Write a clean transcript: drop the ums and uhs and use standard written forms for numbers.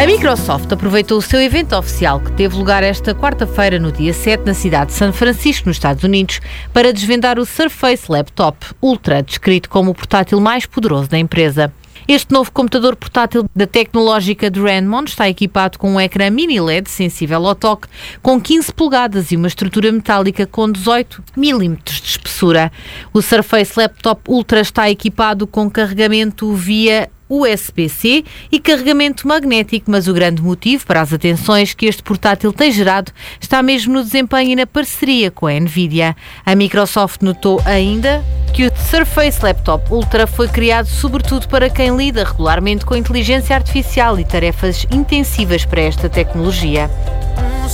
A Microsoft aproveitou o seu evento oficial, que teve lugar esta quarta-feira, no dia 7, na cidade de San Francisco, nos Estados Unidos, para desvendar o Surface Laptop Ultra, descrito como o portátil mais poderoso da empresa. Este novo computador portátil da tecnológica de Redmond está equipado com um ecrã mini LED sensível ao toque, com 15 polegadas e uma estrutura metálica com 18 milímetros de espessura. O Surface Laptop Ultra está equipado com carregamento via USB-C e carregamento magnético, mas o grande motivo para as atenções que este portátil tem gerado está mesmo no desempenho e na parceria com a Nvidia. A Microsoft notou ainda que o Surface Laptop Ultra foi criado sobretudo para quem lida regularmente com inteligência artificial e tarefas intensivas para esta tecnologia.